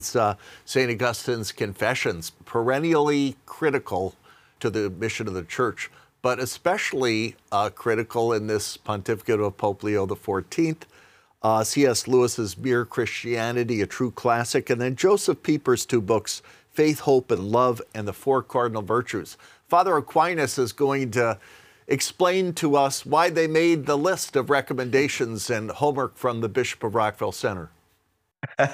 St. Augustine's Confessions, perennially critical to the mission of the Church, but especially critical in this pontificate of Pope Leo XIV. C.S. Lewis's Mere Christianity, a true classic, and then Joseph Pieper's two books, Faith, Hope, and Love, and the Four Cardinal Virtues. Father Aquinas is going to explain to us why they made the list of recommendations and homework from the Bishop of Rockville Center.